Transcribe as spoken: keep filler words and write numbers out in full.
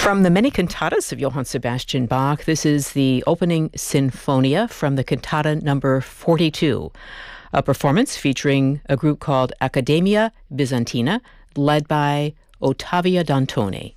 From the many cantatas of Johann Sebastian Bach, this is the opening Sinfonia from the cantata number forty-two, a performance featuring a group called Accademia Bizantina, led by Ottavio Dantoni.